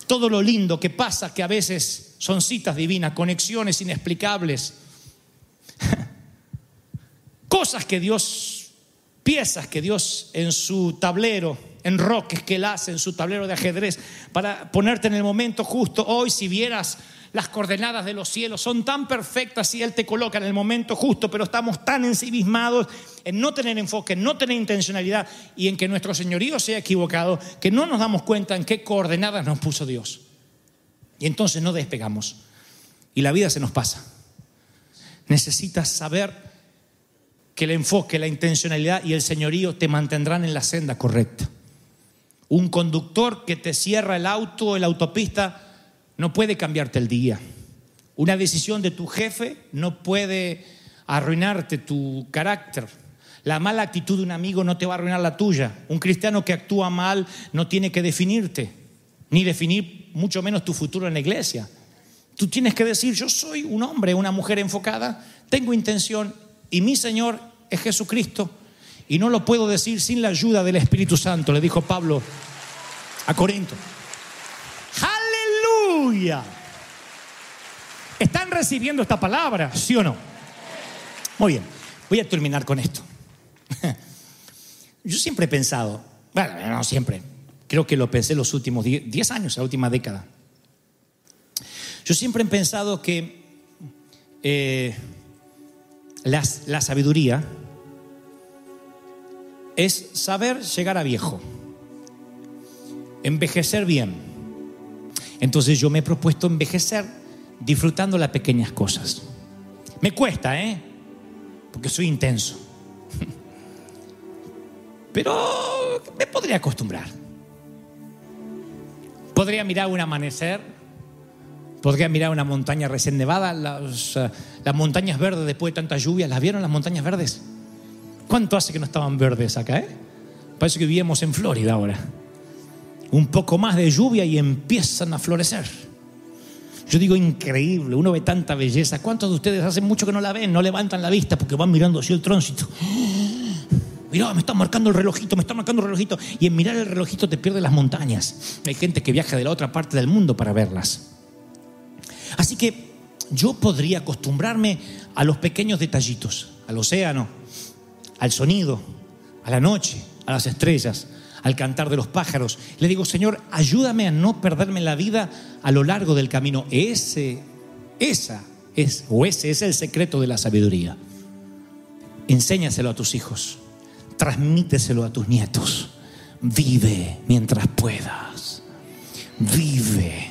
todo lo lindo que pasa, que a veces son citas divinas, conexiones inexplicables, cosas que Dios, piezas que Dios en su tablero, enroques que Él hace en su tablero de ajedrez para ponerte en el momento justo. Hoy, si vieras las coordenadas de los cielos, son tan perfectas y Él te coloca en el momento justo, pero estamos tan ensimismados en no tener enfoque, en no tener intencionalidad y en que nuestro señorío sea equivocado, que no nos damos cuenta en qué coordenadas nos puso Dios. Y entonces no despegamos y la vida se nos pasa. Necesitas saber que el enfoque, la intencionalidad y el señorío te mantendrán en la senda correcta. Un conductor que te cierra el auto en la autopista no puede cambiarte el día. Una decisión de tu jefe no puede arruinarte tu carácter. La mala actitud de un amigo no te va a arruinar la tuya. Un cristiano que actúa mal no tiene que definirte, ni definir mucho menos tu futuro en la iglesia. Tú tienes que decir: yo soy un hombre, una mujer enfocada, tengo intención y mi Señor es Jesucristo. Y no lo puedo decir sin la ayuda del Espíritu Santo, le dijo Pablo a Corinto. ¡Aleluya! ¿Están recibiendo esta palabra? ¿Sí o no? Muy bien, voy a terminar con esto. Yo siempre he pensado, bueno, no siempre, creo que lo pensé los últimos 10 años, la última década. Yo siempre he pensado que la sabiduría es saber llegar a viejo, envejecer bien. Entonces yo me he propuesto envejecer disfrutando las pequeñas cosas. Me cuesta, porque soy intenso. Pero me podría acostumbrar. Podría mirar un amanecer, podría mirar una montaña recién nevada, las montañas verdes después de tanta lluvia. ¿Las vieron las montañas verdes? ¿Cuánto hace que no estaban verdes acá? Parece que vivíamos en Florida ahora. Un poco más de lluvia y empiezan a florecer. Yo digo, increíble, uno ve tanta belleza. ¿Cuántos de ustedes hace mucho que no la ven? No levantan la vista porque van mirando así el tránsito. Mirá, me está marcando el relojito, Y en mirar el relojito te pierdes las montañas. Hay gente que viaja de la otra parte del mundo para verlas. Así que yo podría acostumbrarme a los pequeños detallitos, al océano, al sonido, a la noche, a las estrellas, al cantar de los pájaros. Le digo: Señor, ayúdame a no perderme la vida a lo largo del camino. Ese es el secreto de la sabiduría. Enséñaselo a tus hijos, transmíteselo a tus nietos. Vive mientras puedas. Vive.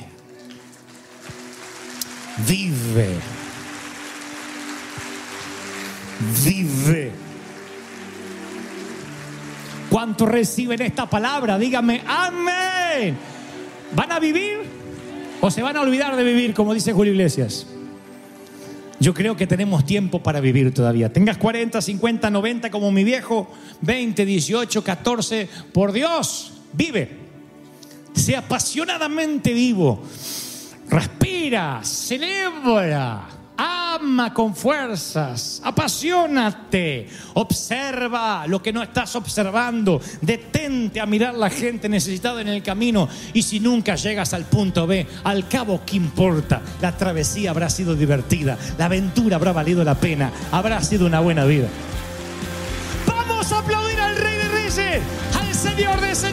¿Cuántos reciben esta palabra? Díganme amén. ¿Van a vivir o se van a olvidar de vivir, como dice Julio Iglesias? Yo creo que tenemos tiempo para vivir todavía. Tengas 40, 50, 90 como mi viejo, 20, 18, 14. Por Dios, vive. Sea apasionadamente vivo. Respira, celebra, ama con fuerzas, apasionate, observa lo que no estás observando, detente a mirar la gente necesitada en el camino. Y si nunca llegas al punto B, al cabo, ¿qué importa? La travesía habrá sido divertida, la aventura habrá valido la pena, habrá sido una buena vida. Vamos a aplaudir al Rey de Reyes, al Señor de Señores.